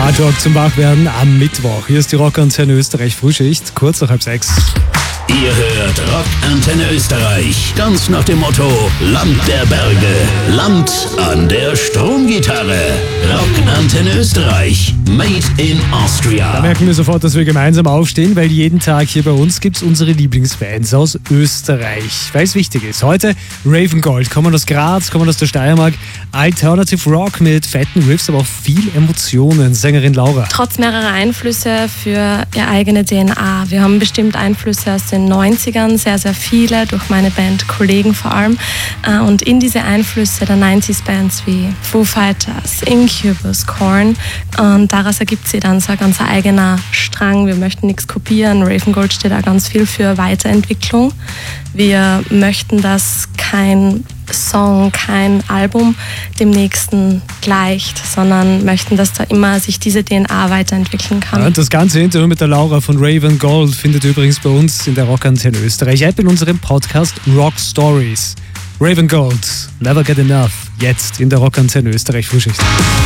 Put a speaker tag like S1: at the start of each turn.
S1: Hard Rock zum Wachwerden am Mittwoch. Hier ist die Rockantenne Österreich Frühschicht, kurz nach 5:30.
S2: Ihr hört Rockantenne Österreich, ganz nach dem Motto Land der Berge, Land an der Stromgitarre. Rockantenne Österreich, made in Austria.
S1: Da merken wir sofort, dass wir gemeinsam aufstehen, weil jeden Tag hier bei uns gibt es unsere Lieblingsbands aus Österreich. Weil es wichtig ist. Heute Raven Gold, kommen aus Graz, kommen aus der Steiermark. Alternative Rock mit fetten Riffs, aber auch viel Emotionen. Sängerin Laura.
S3: Trotz mehrerer Einflüsse für ihre eigene DNA. Wir haben bestimmt Einflüsse aus den 90ern, sehr, sehr viele, durch meine Bandkollegen vor allem. Und in diese Einflüsse der 90s-Bands wie Foo Fighters, Incubus, Korn. Und daraus ergibt sich dann so ein ganz eigener Strang. Wir möchten nichts kopieren. Raven Gold steht da ganz viel für Weiterentwicklung. Wir möchten, dass kein Song, kein Album dem nächsten gleicht, sondern möchten, dass da immer sich diese DNA weiterentwickeln kann.
S1: Ja, das ganze Interview mit der Laura von Raven Gold findet ihr übrigens bei uns in der Rockantenne Österreich App in unserem Podcast Rock Stories. Raven Gold, Never Get Enough, jetzt in der Rockantenne Österreich Frühschicht.